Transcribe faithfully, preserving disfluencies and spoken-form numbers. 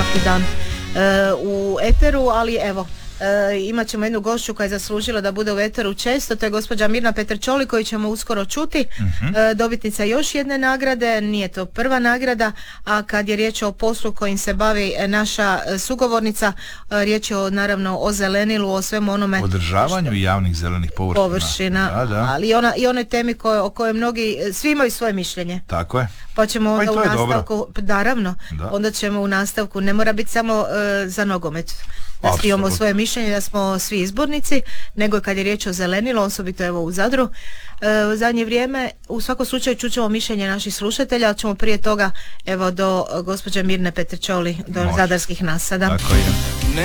svaki dan e, u eteru, ali evo, E, imat ćemo jednu gošću koja je zaslužila da bude u eteru često, to je gospođa Mirna Petrčoli koju ćemo uskoro čuti, uh-huh. e, dobitnica još jedne nagrade, nije to prva nagrada, a kad je riječ o poslu kojim se bavi naša sugovornica, e, riječ je o, naravno o zelenilu, o svemu onome održavanju što... javnih zelenih površina, površina da, da. ali ona, i onoj temi koje, o kojoj mnogi, svi imaju svoje mišljenje. Tako je. Pa ćemo onda pa u nastavku, naravno, da. onda ćemo u nastavku, ne mora biti samo e, za nogomet da svi imamo svoje mišljenje, da smo svi izbornici, nego kad je riječ o zelenilu, osobito evo u Zadru, e, u zadnje vrijeme, u svakom slučaju čućemo mišljenje naših slušatelja, ali ćemo prije toga evo do gospođe Mirne Petrčoli, do Može. zadarskih nasada. Tako je.